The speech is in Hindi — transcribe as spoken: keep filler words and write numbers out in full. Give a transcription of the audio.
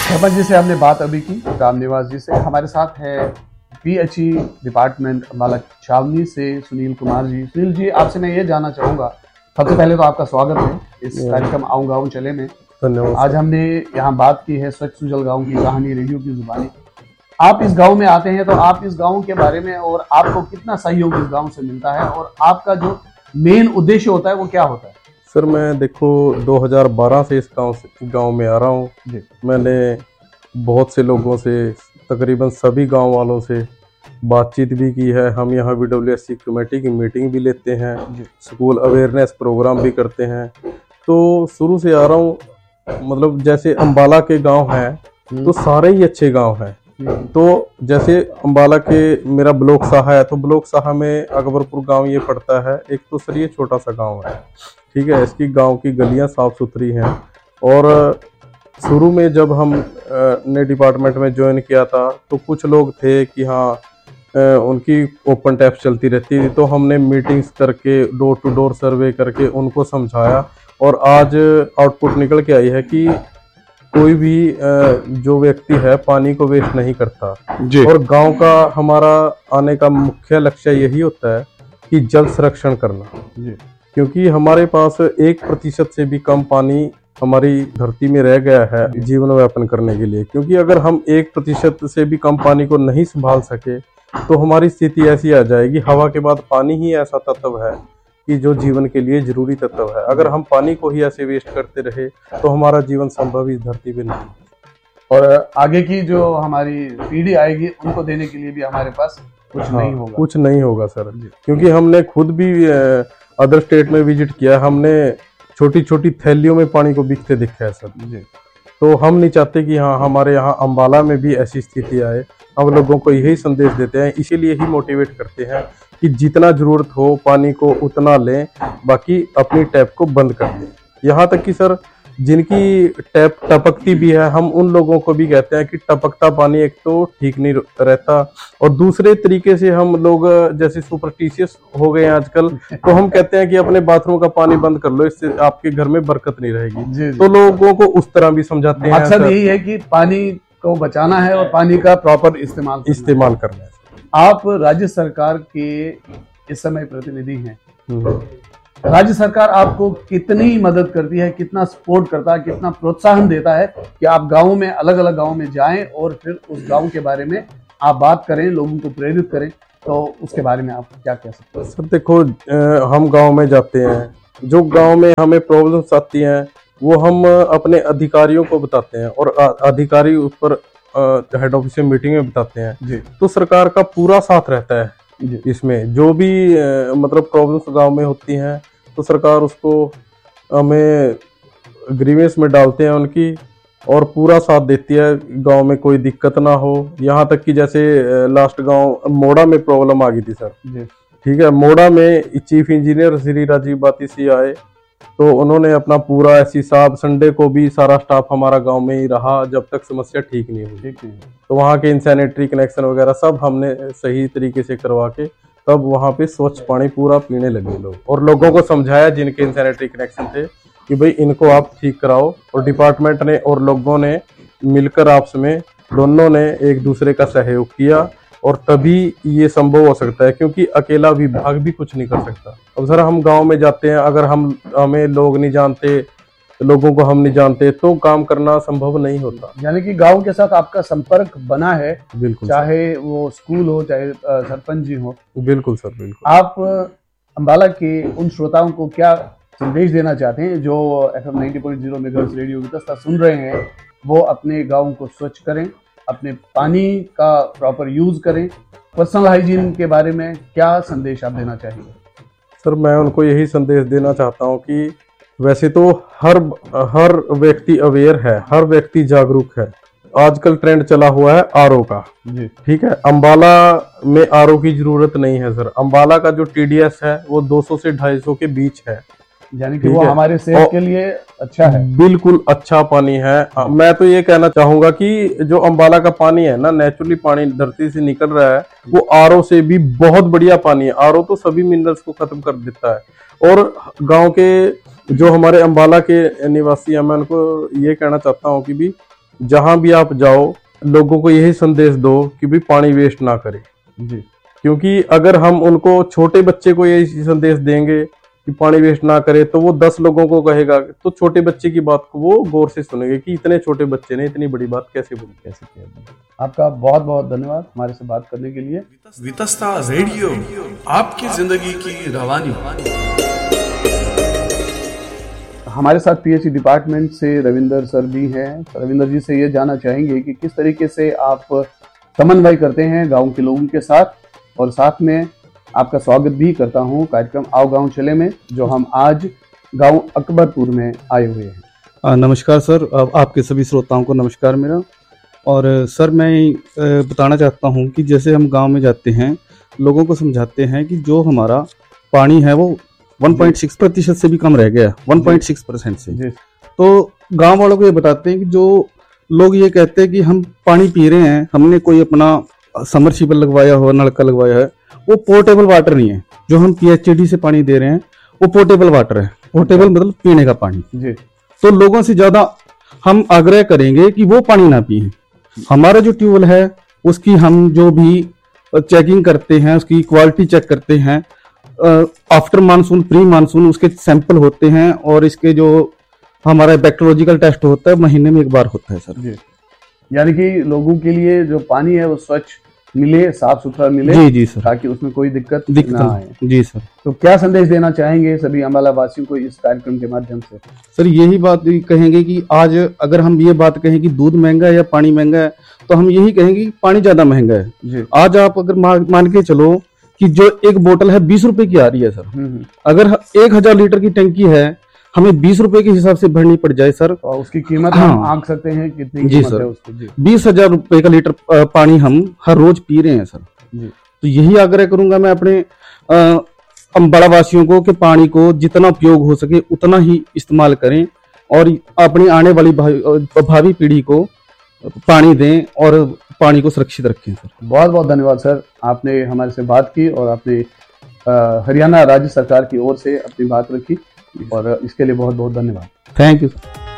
सरपंच जी से हमने बात अभी की, राम निवास जी से। हमारे साथ है पीएचई डिपार्टमेंट अम्बाला छावनी से सुनील कुमार जी। सुनील जी, आपसे मैं ये जानना चाहूँगा, सबसे पहले तो आपका स्वागत है इस कार्यक्रम आऊँ गाँव चले में। धन्यवाद। आज हमने यहाँ बात की है स्वच्छ सुजल गाँव की कहानी, रेडियो की जुबानी। आप इस गाँव में आते हैं तो आप इस गाँव के बारे में और आपको कितना सहयोग इस गाँव से मिलता है और आपका जो मेन उद्देश्य होता है वो क्या होता है? सर मैं देखो दो हज़ार बारह से इस गांव से गांव में आ रहा हूँ। मैंने बहुत से लोगों से, तकरीबन सभी गांव वालों से बातचीत भी की है। हम यहाँ V W S C committee की मीटिंग भी लेते हैं, स्कूल अवेयरनेस प्रोग्राम भी करते हैं। तो शुरू से आ रहा हूँ, मतलब जैसे अम्बाला के गांव हैं तो सारे ही अच्छे गांव हैं। तो जैसे अम्बाला के मेरा ब्लॉक साहा है, तो ब्लॉक साहा में अकबरपुर गांव ये पड़ता है। एक तो सर ये छोटा सा गांव है, ठीक है। इसकी गांव की गलियां साफ सुथरी हैं। और शुरू में जब हम ने डिपार्टमेंट में ज्वाइन किया था तो कुछ लोग थे कि हाँ उनकी ओपन टैप चलती रहती थी, तो हमने मीटिंग्स करके डोर टू डोर सर्वे करके उनको समझाया। और आज आउटपुट निकल के आई है कि कोई भी जो व्यक्ति है पानी को वेस्ट नहीं करता जी। और गांव का हमारा आने का मुख्य लक्ष्य यही होता है कि जल संरक्षण करना जी। क्योंकि हमारे पास एक प्रतिशत से भी कम पानी हमारी धरती में रह गया है जीवन यापन करने के लिए। क्योंकि अगर हम एक प्रतिशत से भी कम पानी को नहीं संभाल सके तो हमारी स्थिति ऐसी आ जाएगी, हवा के बाद पानी ही ऐसा तत्व है कि जो जीवन के लिए जरूरी तत्व है। अगर हम पानी को ही ऐसे वेस्ट करते रहे तो हमारा जीवन संभव इस धरती पे नहीं। और आगे की जो हमारी पीढ़ी आएगी उनको देने के लिए भी हमारे पास कुछ हाँ, नहीं होगा कुछ नहीं होगा सर। क्योंकि हमने खुद भी अदर स्टेट में विजिट किया, हमने छोटी छोटी थैलियों में पानी को बिकते देखा है सर जी। तो हम नहीं चाहते कि हाँ हमारे यहाँ अम्बाला में भी ऐसी स्थिति आए। हम लोगों को यही संदेश देते हैं, इसीलिए ही मोटिवेट करते हैं कि जितना जरूरत हो पानी को उतना लें, बाकी अपनी टैप को बंद कर दें। यहाँ तक कि सर जिनकी टैप टपकती भी है, हम उन लोगों को भी कहते हैं कि टपकता पानी एक तो ठीक नहीं रहता, और दूसरे तरीके से हम लोग जैसे सुपरस्टिशियस हो गए हैं आजकल, तो हम कहते हैं कि अपने बाथरूम का पानी बंद कर लो, इससे आपके घर में बरकत नहीं रहेगी जी, जी। तो लोगों को उस तरह भी समझाते हैं। मकसद यही है कि पानी को बचाना है और पानी का प्रॉपर इस्तेमाल इस्तेमाल करना है। आप राज्य सरकार के इस समय प्रतिनिधि हैं, राज्य सरकार आपको कितनी मदद करती है, कितना सपोर्ट करता है, कितना प्रोत्साहन देता है कि आप गाँव में, अलग अलग गाँव में जाएं और फिर उस गाँव के बारे में आप बात करें, लोगों को प्रेरित करें, तो उसके बारे में आप क्या कह सकते हैं? सर देखो, हम गाँव में जाते हैं, जो गाँव में हमें प्रॉब्लम्स आती हैं वो हम अपने अधिकारियों को बताते हैं और अधिकारी उस पर हेड ऑफिस में मीटिंग में बताते हैं जी। तो सरकार का पूरा साथ रहता है इसमें। जो भी मतलब प्रॉब्लम्स गांव में होती हैं तो सरकार उसको हमें ग्रीवेंस में डालते हैं उनकी, और पूरा साथ देती है, गांव में कोई दिक्कत ना हो। यहाँ तक कि जैसे लास्ट गांव मोड़ा में प्रॉब्लम आ गई थी सर जी। ठीक है, मोड़ा में चीफ इंजीनियर श्री राजीव बाती सी आए, तो उन्होंने अपना पूरा एससी साहब, संडे को भी सारा स्टाफ हमारा गांव में ही रहा जब तक समस्या ठीक नहीं हुई। ठीक नहीं तो वहाँ के सैनिटरी कनेक्शन वगैरह सब हमने सही तरीके से करवा के तब वहाँ पे स्वच्छ पानी पूरा पीने लगे लोग, और लोगों को समझाया जिनके सैनिटरी कनेक्शन थे कि भाई इनको आप ठीक कराओ। और डिपार्टमेंट ने और लोगों ने मिलकर आपस में दोनों ने एक दूसरे का सहयोग किया, और तभी ये संभव हो सकता है, क्योंकि अकेला विभाग भी कुछ नहीं कर सकता। अब सर हम गांव में जाते हैं, अगर हम हमें लोग नहीं जानते, लोगों को हम नहीं जानते, तो काम करना संभव नहीं होता। यानी कि गांव के साथ आपका संपर्क बना है, बिल्कुल, चाहे वो स्कूल हो, चाहे सरपंच जी हो। बिल्कुल सर, बिल्कुल। आप अम्बाला के उन श्रोताओं को क्या संदेश देना चाहते हैं जो F M ninety point zero megahertz radio Vitasta सुन रहे हैं? वो अपने गाँव को स्वच्छ करें, अपने पानी का प्रॉपर यूज करें, पर्सनल हाइजीन के बारे में क्या संदेश आप देना चाहिए? सर मैं उनको यही संदेश देना चाहता हूं कि वैसे तो हर हर व्यक्ति अवेयर है, हर व्यक्ति जागरूक है। आजकल ट्रेंड चला हुआ है आरओ का जी। ठीक है, अम्बाला में आरओ की जरूरत नहीं है सर। अम्बाला का जो टीडीएस है वो दो सौ से ढाई सौ के बीच है, यानी कि वो हमारे सेहत के लिए अच्छा है। बिल्कुल अच्छा पानी है। मैं तो ये कहना चाहूंगा कि जो अम्बाला का पानी है ना, नेचुरली पानी धरती से निकल रहा है, वो आरओ से भी बहुत बढ़िया पानी है। आरओ तो सभी मिनरल्स को खत्म कर देता है। और गांव के जो हमारे अम्बाला के निवासी हैं, मैं उनको ये कहना चाहता हूँ कि भी जहां भी आप जाओ लोगों को यही संदेश दो कि भी पानी वेस्ट ना करें जी। क्योंकि अगर हम उनको, छोटे बच्चे को यही संदेश देंगे कि पानी वेस्ट ना करे, तो वो दस लोगों को कहेगा, तो छोटे बच्चे की बात को वो गौर से सुनेंगे कि इतने छोटे बच्चे ने इतनी बड़ी बात कैसे बोली, कैसे किया। आपका बहुत बहुत धन्यवाद हमारे से बात करने के लिए। वितस्ता रेडियो, आपकी जिंदगी की रवानी। हमारे साथ पीएचई डिपार्टमेंट से रविंदर सर भी हैं। रविंदर जी से ये जानना चाहेंगे कि किस तरीके से आप समन्वय करते हैं गांव के लोगों के साथ, और साथ में आपका स्वागत भी करता हूं कार्यक्रम आओ गांव चले में, जो हम आज गांव अकबरपुर में आए हुए हैं। नमस्कार सर, आपके सभी श्रोताओं को नमस्कार मेरा। और सर मैं बताना चाहता हूं कि जैसे हम गांव में जाते हैं, लोगों को समझाते हैं कि जो हमारा पानी है वो एक पॉइंट छह प्रतिशत से भी कम रह गया, एक पॉइंट छह परसेंट से। तो गांव वालों को ये बताते हैं कि जो लोग ये कहते हैं कि हम पानी पी रहे हैं, हमने कोई अपना समरसीबल लगवाया हो, नलका लगवाया है, वो पोर्टेबल वाटर नहीं है। जो हम पीएचईडी से पानी दे रहे हैं वो पोर्टेबल वाटर है। पोर्टेबल मतलब पीने का पानी जी। तो लोगों से ज्यादा हम आग्रह करेंगे कि वो पानी ना पिए। हमारा जो ट्यूबवेल है उसकी हम जो भी चेकिंग करते हैं, उसकी क्वालिटी चेक करते हैं, आफ्टर मानसून, प्री मानसून उसके सैंपल होते हैं, और इसके जो हमारा बैक्टीरियोलॉजिकल टेस्ट होता है महीने में एक बार होता है सर जी। यानी कि लोगों के लिए जो पानी है वो स्वच्छ मिले, साफ सुथरा मिले जी जी सर, ताकि उसमें कोई दिक्कत, दिक्कत ना आए जी सर। तो क्या संदेश देना चाहेंगे सभी अम्बाला वासियों को इस कार्यक्रम के माध्यम से? सर यही बात कहेंगे कि आज अगर हम ये बात कहें कि दूध महंगा है या पानी महंगा है, तो हम यही कहेंगे कि पानी ज्यादा महंगा है जी। आज आप अगर मान के चलो कि जो एक बोतल है बीस रुपए की आ रही है सर, अगर एक हजार लीटर की टंकी है, हमें बीस रुपए के हिसाब से भरनी पड़ जाए सर, और उसकी कीमत हाँ, हम आंक सकते हैं कितनी जी सर, बीस हजार रुपए का लीटर पानी हम हर रोज पी रहे हैं सर जी। तो यही आग्रह करूंगा मैं अपने अम्बाड़ा वासियों को कि पानी को जितना उपयोग हो सके उतना ही इस्तेमाल करें, और अपनी आने वाली भावी पीढ़ी को पानी दें और पानी को सुरक्षित रखें सर। बहुत बहुत धन्यवाद सर, आपने हमारे से बात की और आपने हरियाणा राज्य सरकार की ओर से अपनी बात रखी, और इसके लिए बहुत बहुत धन्यवाद। Thank you.